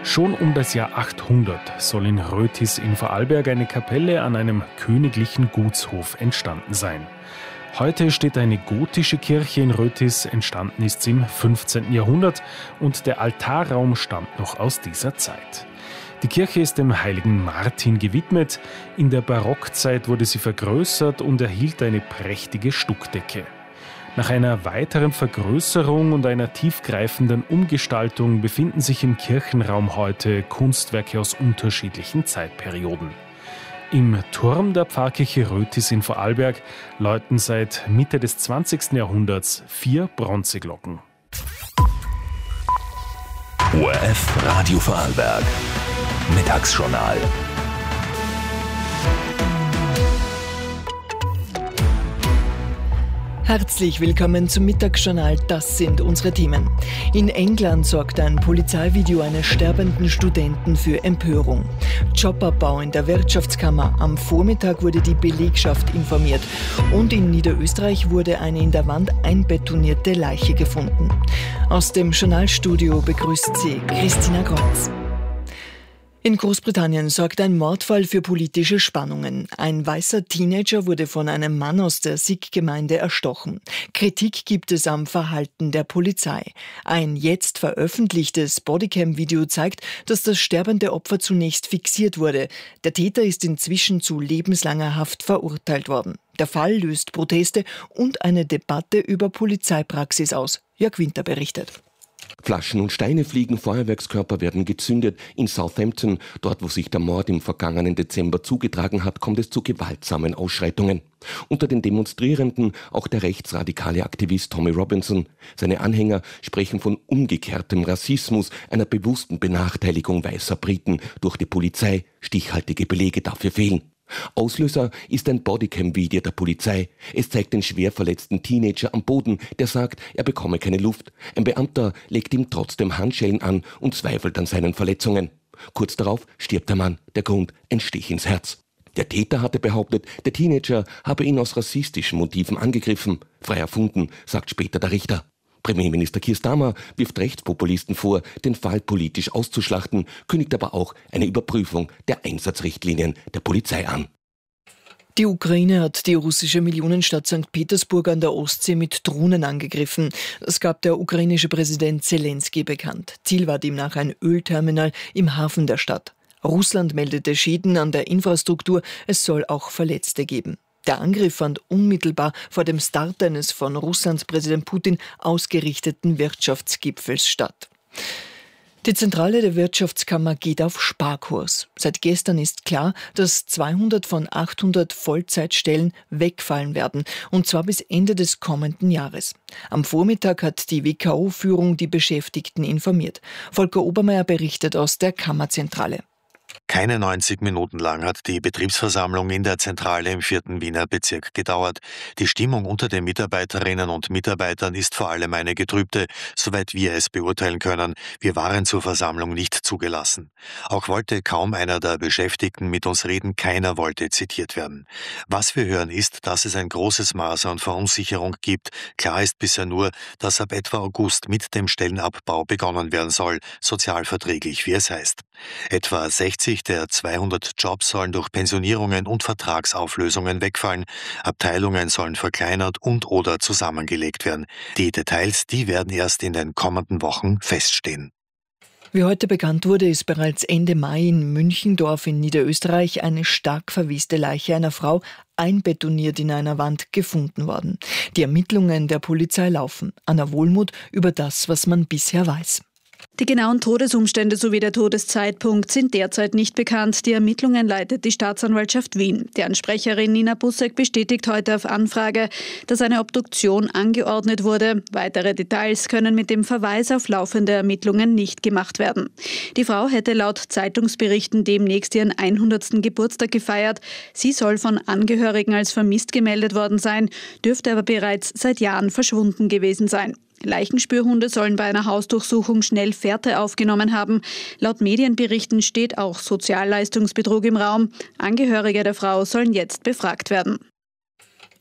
Schon um das Jahr 800 soll in Rötis in Vorarlberg eine Kapelle an einem königlichen Gutshof entstanden sein. Heute steht eine gotische Kirche in Rötis, entstanden ist sie im 15. Jahrhundert und der Altarraum stammt noch aus dieser Zeit. Die Kirche ist dem heiligen Martin gewidmet. In der Barockzeit wurde sie vergrößert und erhielt eine prächtige Stuckdecke. Nach einer weiteren Vergrößerung und einer tiefgreifenden Umgestaltung befinden sich im Kirchenraum heute Kunstwerke aus unterschiedlichen Zeitperioden. Im Turm der Pfarrkirche Rötis in Vorarlberg läuten seit Mitte des 20. Jahrhunderts 4 Bronzeglocken. ORF Radio Vorarlberg. Mittagsjournal. Herzlich willkommen zum Mittagsjournal. Das sind unsere Themen. In England sorgt ein Polizeivideo eines sterbenden Studenten für Empörung. Jobabbau in der Wirtschaftskammer. Am Vormittag wurde die Belegschaft informiert. Und in Niederösterreich wurde eine in der Wand einbetonierte Leiche gefunden. Aus dem Journalstudio begrüßt sie Christina Kreuz. In Großbritannien sorgt ein Mordfall für politische Spannungen. Ein weißer Teenager wurde von einem Mann aus der Sikh-Gemeinde erstochen. Kritik gibt es am Verhalten der Polizei. Ein jetzt veröffentlichtes Bodycam-Video zeigt, dass das sterbende Opfer zunächst fixiert wurde. Der Täter ist inzwischen zu lebenslanger Haft verurteilt worden. Der Fall löst Proteste und eine Debatte über Polizeipraxis aus. Jörg Winter berichtet. Flaschen und Steine fliegen, Feuerwerkskörper werden gezündet. In Southampton, dort wo sich der Mord im vergangenen Dezember zugetragen hat, kommt es zu gewaltsamen Ausschreitungen. Unter den Demonstrierenden auch der rechtsradikale Aktivist Tommy Robinson. Seine Anhänger sprechen von umgekehrtem Rassismus, einer bewussten Benachteiligung weißer Briten durch die Polizei. Stichhaltige Belege dafür fehlen. Auslöser ist ein Bodycam-Video der Polizei. Es zeigt den schwer verletzten Teenager am Boden, der sagt, er bekomme keine Luft. Ein Beamter legt ihm trotzdem Handschellen an und zweifelt an seinen Verletzungen. Kurz darauf stirbt der Mann. Der Grund: ein Stich ins Herz. Der Täter hatte behauptet, der Teenager habe ihn aus rassistischen Motiven angegriffen. Frei erfunden, sagt später der Richter. Premierminister Keir Starmer wirft Rechtspopulisten vor, den Fall politisch auszuschlachten, kündigt aber auch eine Überprüfung der Einsatzrichtlinien der Polizei an. Die Ukraine hat die russische Millionenstadt St. Petersburg an der Ostsee mit Drohnen angegriffen. Das gab der ukrainische Präsident Zelensky bekannt. Ziel war demnach ein Ölterminal im Hafen der Stadt. Russland meldete Schäden an der Infrastruktur, es soll auch Verletzte geben. Der Angriff fand unmittelbar vor dem Start eines von Russlands Präsident Putin ausgerichteten Wirtschaftsgipfels statt. Die Zentrale der Wirtschaftskammer geht auf Sparkurs. Seit gestern ist klar, dass 200 von 800 Vollzeitstellen wegfallen werden, und zwar bis Ende des kommenden Jahres. Am Vormittag hat die WKO-Führung die Beschäftigten informiert. Volker Obermeier berichtet aus der Kammerzentrale. Keine 90 Minuten lang hat die Betriebsversammlung in der Zentrale im 4. Wiener Bezirk gedauert. Die Stimmung unter den Mitarbeiterinnen und Mitarbeitern ist vor allem eine getrübte, soweit wir es beurteilen können. Wir waren zur Versammlung nicht zugelassen. Auch wollte kaum einer der Beschäftigten mit uns reden, keiner wollte zitiert werden. Was wir hören ist, dass es ein großes Maß an Verunsicherung gibt. Klar ist bisher nur, dass ab etwa August mit dem Stellenabbau begonnen werden soll, sozialverträglich, wie es heißt. Etwa 60 der 200 Jobs sollen durch Pensionierungen und Vertragsauflösungen wegfallen. Abteilungen sollen verkleinert und/oder zusammengelegt werden. Die Details, die werden erst in den kommenden Wochen feststehen. Wie heute bekannt wurde, ist bereits Ende Mai in Münchendorf in Niederösterreich eine stark verweste Leiche einer Frau einbetoniert in einer Wand gefunden worden. Die Ermittlungen der Polizei laufen. Anna Wohlmuth über das, was man bisher weiß. Die genauen Todesumstände sowie der Todeszeitpunkt sind derzeit nicht bekannt. Die Ermittlungen leitet die Staatsanwaltschaft Wien. Deren Sprecherin Nina Bussek bestätigt heute auf Anfrage, dass eine Obduktion angeordnet wurde. Weitere Details können mit dem Verweis auf laufende Ermittlungen nicht gemacht werden. Die Frau hätte laut Zeitungsberichten demnächst ihren 100. Geburtstag gefeiert. Sie soll von Angehörigen als vermisst gemeldet worden sein, dürfte aber bereits seit Jahren verschwunden gewesen sein. Leichenspürhunde sollen bei einer Hausdurchsuchung schnell Fährte aufgenommen haben. Laut Medienberichten steht auch Sozialleistungsbetrug im Raum. Angehörige der Frau sollen jetzt befragt werden.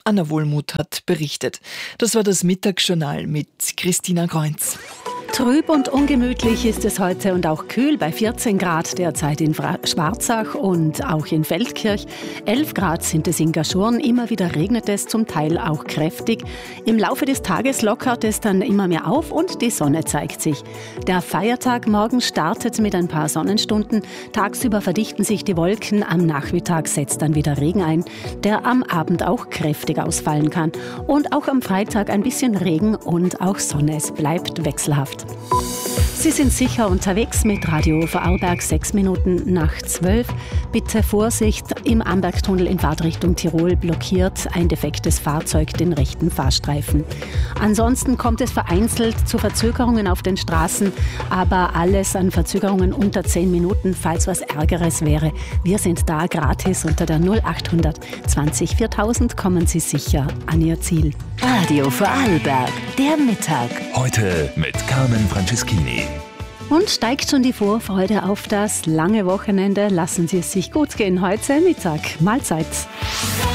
Anna Wohlmuth hat berichtet. Das war das Mittagsjournal mit Christina Kreunz. Trüb und ungemütlich ist es heute und auch kühl bei 14 Grad derzeit in Schwarzach und auch in Feldkirch. 11 Grad sind es in Gaschurn. Immer wieder regnet es, zum Teil auch kräftig. Im Laufe des Tages lockert es dann immer mehr auf und die Sonne zeigt sich. Der Feiertag morgen startet mit ein paar Sonnenstunden. Tagsüber verdichten sich die Wolken. Am Nachmittag setzt dann wieder Regen ein, der am Abend auch kräftig ausfallen kann. Und auch am Freitag ein bisschen Regen und auch Sonne. Es bleibt wechselhaft. Sie sind sicher unterwegs mit Radio Vorarlberg, 6 Minuten nach 12. Bitte Vorsicht, im Ambergtunnel in Fahrtrichtung Tirol blockiert ein defektes Fahrzeug den rechten Fahrstreifen. Ansonsten kommt es vereinzelt zu Verzögerungen auf den Straßen, aber alles an Verzögerungen unter 10 Minuten, falls was Ärgeres wäre. Wir sind da gratis unter der 0800 20 4000, kommen Sie sicher an Ihr Ziel. Radio Vorarlberg, der Mittag. Heute mit Carmen Franceschini. Und steigt schon die Vorfreude auf das lange Wochenende. Lassen Sie es sich gut gehen heute Mittag. Mahlzeit.